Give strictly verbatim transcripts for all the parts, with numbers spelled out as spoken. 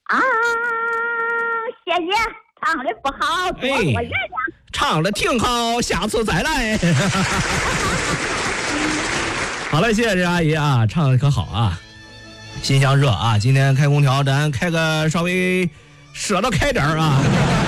啊，谢谢，唱的不好，多多原谅。 唱的挺好，下次再来。好嘞，谢谢这阿姨啊，唱的可好啊，心想热啊。今天开空调，咱开个稍微舍得开点啊。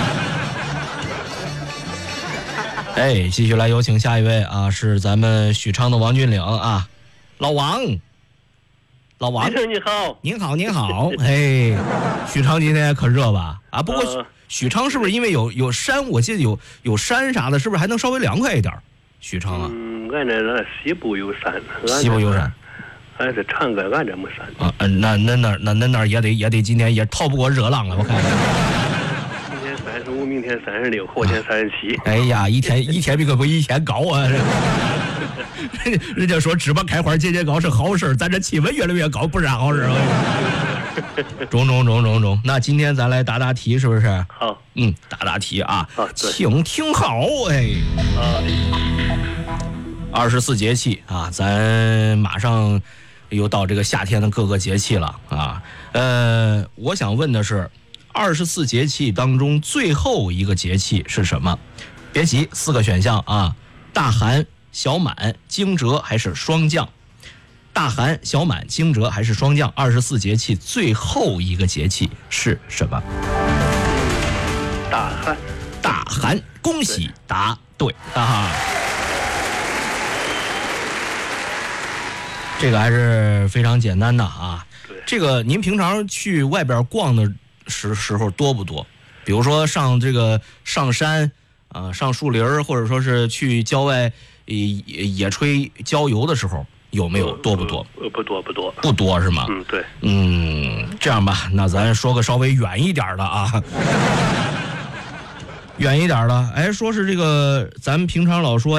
哎，继续来有请下一位啊，是咱们许昌的王俊岭啊，老王。老王， 你好， 您好，您好，哎，许昌今天可热吧？啊，不过许、呃、许昌是不是因为有有山？我记得有有山啥的，是不是还能稍微凉快一点？许昌啊， 嗯，俺这西部有山， 西部有山， 俺是长哥，俺这没山啊。嗯，那那那那那那也得也得今天也逃不过热浪了，我看。 今天三十五，明天三十六，后天三十七。 哎呀，一天一天比可不一天高啊！人家说芝麻开花节节高是好事，咱这气温越来越高不是好事。中中中中中，那今天咱来答答题是不是？ 好， 嗯，答答题啊， 好， 请听好，哎，二十四节气啊，咱马上又到这个夏天的各个节气了啊。呃，我想问的是，二十四节气当中最后一个节气是什么？别急，四个选项啊：大寒、小满、惊蛰还是霜降？大寒、小满、惊蛰还是霜降？二十四节气最后一个节气是什么？ 大寒。 大寒，恭喜答对啊！这个还是非常简单的啊。这个您平常去外边逛的时时候多不多？比如说上这个上山啊、呃，上树林，或者说是去郊外野野炊郊游的时候，有没有多不多？ 呃，不多不多， 不多是吗？ 嗯，对。 嗯，这样吧，那咱说个稍微远一点的啊，远一点的。哎，说是这个，咱们平常老说。